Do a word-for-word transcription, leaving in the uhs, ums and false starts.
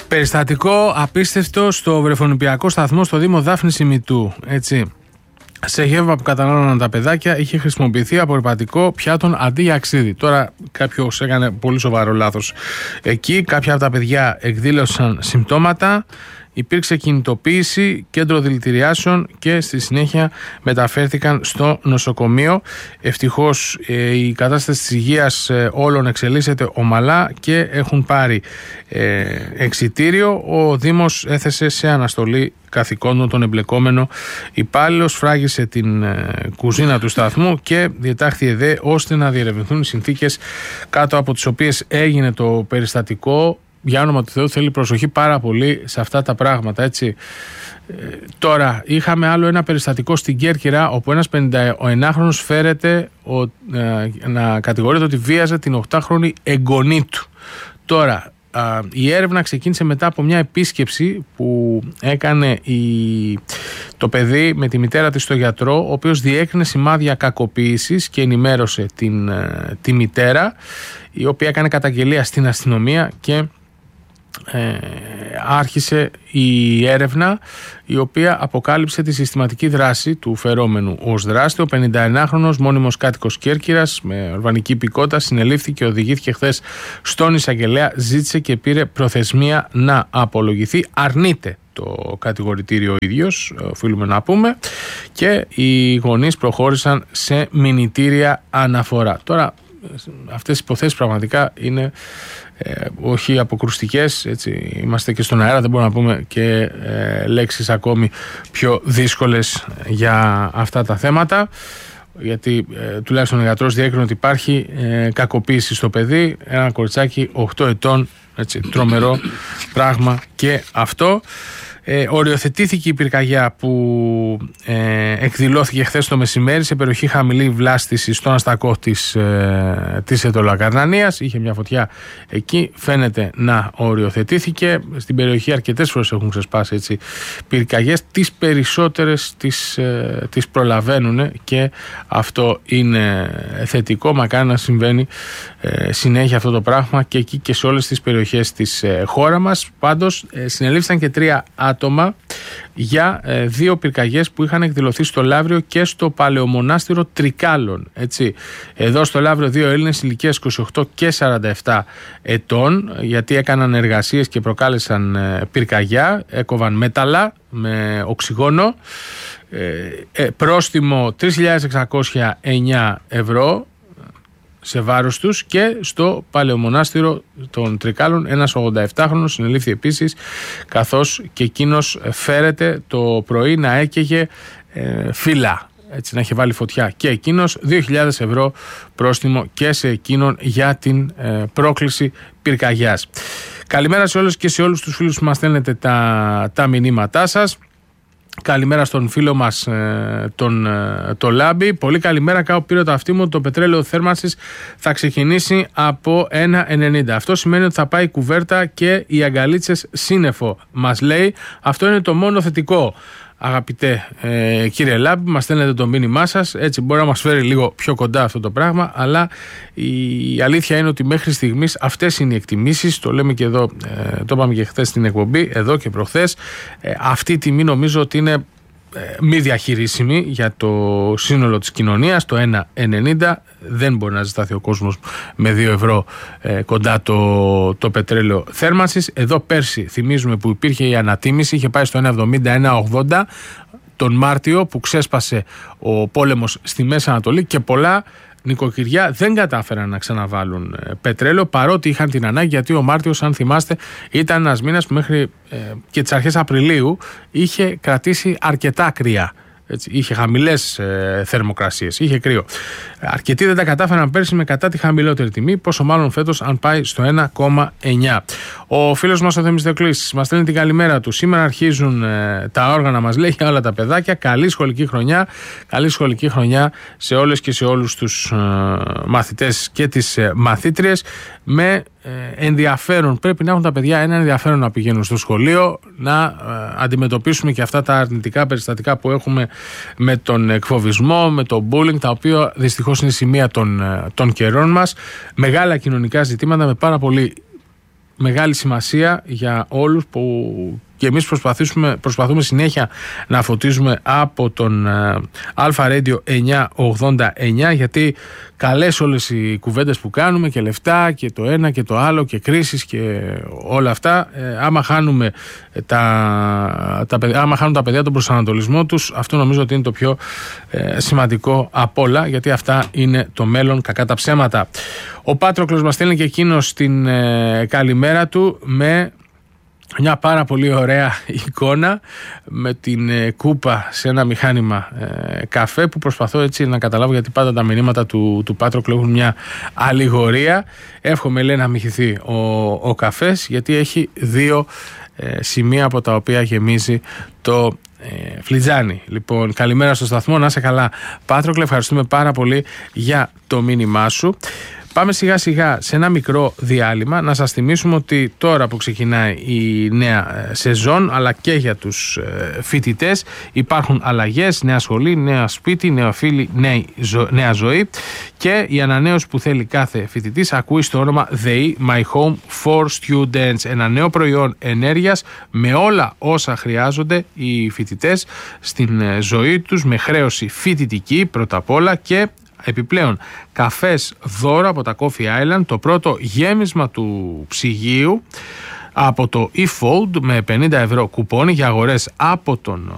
Περιστατικό απίστευτο στο βρεφονιπιακό σταθμό στο Δήμο Δάφνης Ημιτού. Έτσι. Σε γεύμα που κατανάλωναν τα παιδάκια είχε χρησιμοποιηθεί απορρυπαντικό πιάτων αντί για ξύδι. Τώρα κάποιος έκανε πολύ σοβαρό λάθος εκεί. Κάποια από τα παιδιά εκδήλωσαν συμπτώματα. Υπήρξε κινητοποίηση, κέντρο δηλητηριάσεων και στη συνέχεια μεταφέρθηκαν στο νοσοκομείο. Ευτυχώς ε, η κατάσταση της υγείας ε, όλων εξελίσσεται ομαλά και έχουν πάρει ε, εξιτήριο. Ο Δήμος έθεσε σε αναστολή καθηκόντων τον εμπλεκόμενο υπάλληλος, φράγισε την ε, κουζίνα του σταθμού και διετάχθη ΕΔΕ ώστε να διερευνηθούν οι συνθήκες κάτω από τις οποίες έγινε το περιστατικό. Για όνομα του Θεού, θέλει προσοχή πάρα πολύ σε αυτά τα πράγματα, έτσι. Ε, τώρα, είχαμε άλλο ένα περιστατικό στην Κέρκυρα, όπου ένας πενηνταενάχρονος φέρεται ο, ε, να κατηγορείται ότι βίαζε την οκτάχρονη εγγονή του. Τώρα, ε, η έρευνα ξεκίνησε μετά από μια επίσκεψη που έκανε η, το παιδί με τη μητέρα της στο γιατρό, ο οποίος διέκρινε σημάδια κακοποίησης και ενημέρωσε την, ε, τη μητέρα, η οποία έκανε καταγγελία στην αστυνομία και Ε, άρχισε η έρευνα, η οποία αποκάλυψε τη συστηματική δράση του φερόμενου ως δράστη. Ο πενηνταενάχρονος μόνιμος κάτοικος Κέρκυρας με αλβανική υπηκότητα συνελήφθη και οδηγήθηκε χθες στον εισαγγελέα. Ζήτησε και πήρε προθεσμία να απολογηθεί. Αρνείται το κατηγορητήριο ο ίδιος, οφείλουμε να πούμε, και οι γονείς προχώρησαν σε μηνυτήρια αναφορά. Τώρα αυτές οι υποθέσεις πραγματικά είναι ε, όχι αποκρουστικές, έτσι, είμαστε και στον αέρα, δεν μπορούμε να πούμε και ε, λέξεις ακόμη πιο δύσκολες για αυτά τα θέματα, γιατί ε, τουλάχιστον ο γιατρός διέκρινε ότι υπάρχει ε, κακοποίηση στο παιδί, ένα κοριτσάκι οκτώ ετών, έτσι, τρομερό πράγμα και αυτό. Ε, οριοθετήθηκε η πυρκαγιά που ε, εκδηλώθηκε χθες το μεσημέρι σε περιοχή χαμηλή βλάστηση στον αστακό της, ε, της Ετωλακαρνανίας. Είχε μια φωτιά εκεί, φαίνεται να οριοθετήθηκε. Στην περιοχή αρκετές φορές έχουν ξεσπάσει, έτσι, πυρκαγιές. Τις περισσότερες τις, ε, τις προλαβαίνουν και αυτό είναι θετικό. Μακάρι να συμβαίνει ε, συνέχεια αυτό το πράγμα και εκεί και σε όλες τις περιοχές της ε, χώρα μας. Πάντως ε, συνελήφθησαν και τρία άτομα για ε, δύο πυρκαγιές που είχαν εκδηλωθεί στο Λαύριο και στο Παλαιομονάστηρο Τρικάλων. Έτσι. Εδώ στο Λαύριο δύο Έλληνες ηλικίας είκοσι οκτώ και σαράντα επτά ετών, γιατί έκαναν εργασίες και προκάλεσαν ε, πυρκαγιά, έκοβαν μέταλλα με οξυγόνο, ε, ε, πρόστιμο τρεις χιλιάδες εξακόσια εννιά ευρώ σε βάρος τους, και στο Παλαιομονάστηρο των Τρικάλων ένας ογδοεπτάχρονος συνελήφθη επίσης, καθώς και εκείνος φέρεται το πρωί να έκαιγε ε, φύλλα, έτσι, να είχε βάλει φωτιά και εκείνος. Δύο χιλιάδες ευρώ πρόστιμο και σε εκείνον για την ε, πρόκληση πυρκαγιάς. Καλημέρα σε όλους και σε όλους τους φίλους που μας στέλνετε τα, τα μηνύματά σας. Καλημέρα στον φίλο μας ε, τον ε, το Λάμπη. Πολύ καλημέρα, κάπου πήρε το αυτί μου. Το πετρέλαιο θέρμανσης θα ξεκινήσει από ένα ενενήντα. Αυτό σημαίνει ότι θα πάει η κουβέρτα και οι αγκαλίτσες σύννεφο, μας λέει. Αυτό είναι το μόνο θετικό. Αγαπητέ ε, κύριε Λάμπη, μας στέλνετε το μήνυμά σας, έτσι μπορεί να μας φέρει λίγο πιο κοντά αυτό το πράγμα, αλλά η αλήθεια είναι ότι μέχρι στιγμής αυτές είναι οι εκτιμήσεις. Το λέμε και εδώ, ε, το είπαμε και χθες στην εκπομπή, εδώ και προχθές. ε, αυτή η τιμή νομίζω ότι είναι ε, μη διαχειρίσιμη για το σύνολο της κοινωνίας. Το ένα ενενήντα δεν μπορεί να ζητάθει ο κόσμος με δύο ευρώ ε, κοντά το, το πετρέλαιο θέρμανσης. Εδώ πέρσι θυμίζουμε που υπήρχε η ανατίμηση, είχε πάει στο ένα εβδομήντα ένα ογδόντα τον Μάρτιο που ξέσπασε ο πόλεμος στη Μέση Ανατολή και πολλά νοικοκυριά δεν κατάφεραν να ξαναβάλουν ε, πετρέλαιο, παρότι είχαν την ανάγκη, γιατί ο Μάρτιος, αν θυμάστε, ήταν ένας μήνας που μέχρι ε, και τις αρχές Απριλίου είχε κρατήσει αρκετά κρύα. Έτσι, είχε χαμηλές ε, θερμοκρασίες, είχε κρύο. Αρκετοί δεν τα κατάφεραν πέρσι με κατά τη χαμηλότερη τιμή, πόσο μάλλον φέτος αν πάει στο ένα κόμμα εννιά. Ο φίλος μας ο Θεμιστοκλής μας στέλνει την καλημέρα του. Σήμερα αρχίζουν ε, τα όργανα, μας λέει, για όλα τα παιδάκια. Καλή σχολική χρονιά, καλή σχολική χρονιά σε όλες και σε όλους τους ε, μαθητές και τις ε, μαθήτριες. Με ε, ενδιαφέρον, πρέπει να έχουν τα παιδιά ένα ενδιαφέρον να πηγαίνουν στο σχολείο, να ε, αντιμετωπίσουμε και αυτά τα αρνητικά περιστατικά που έχουμε με τον εκφοβισμό, με το bullying, τα οποία δυστυχώς είναι σημεία των, των καιρών μας. Μεγάλα κοινωνικά ζητήματα με πάρα πολύ μεγάλη σημασία για όλους που και εμείς προσπαθήσουμε, προσπαθούμε συνέχεια να φωτίζουμε από τον Αλφα Radio εννιακόσια ογδόντα εννιά, γιατί καλές όλες οι κουβέντες που κάνουμε και λεφτά και το ένα και το άλλο και κρίσεις και όλα αυτά, ε, άμα, χάνουμε τα, τα, άμα χάνουν τα παιδιά τον προσανατολισμό τους, αυτό νομίζω ότι είναι το πιο ε, σημαντικό απ' όλα, γιατί αυτά είναι το μέλλον, κακά τα ψέματα. Ο Πάτροκλος μας στέλνει και εκείνος την ε, καλημέρα του με μια πάρα πολύ ωραία εικόνα με την ε, κούπα σε ένα μηχάνημα ε, καφέ, που προσπαθώ έτσι να καταλάβω, γιατί πάντα τα μηνύματα του, του Πάτροκλου έχουν μια αλληγορία. Εύχομαι, λέει, να μοιχηθεί ο, ο καφές, γιατί έχει δύο ε, σημεία από τα οποία γεμίζει το ε, φλιτζάνι. Λοιπόν, καλημέρα στο σταθμό, να είσαι καλά Πάτροκλε, ευχαριστούμε πάρα πολύ για το μήνυμά σου. Πάμε σιγά σιγά σε ένα μικρό διάλειμμα. Να σας θυμίσουμε ότι τώρα που ξεκινάει η νέα σεζόν, αλλά και για τους φοιτητές, υπάρχουν αλλαγές, νέα σχολή, νέα σπίτι, νέα φίλη, νέα, ζω, νέα ζωή, και η ανανέωση που θέλει κάθε φοιτητής ακούει στο όνομα ΔΕΗ My Home for Students, ένα νέο προϊόν ενέργειας με όλα όσα χρειάζονται οι φοιτητές στην ζωή τους, με χρέωση φοιτητική πρώτα απ' όλα, και επιπλέον καφές δώρο από τα Coffee Island, το πρώτο γέμισμα του ψυγείου από το eFold με πενήντα ευρώ κουπόνι για αγορές από τον